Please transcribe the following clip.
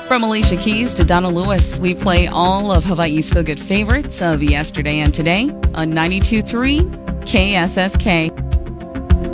From Alicia Keys to Donna Lewis, we play all of Hawaii's feel-good favorites of yesterday and today on 92.3 KSSK.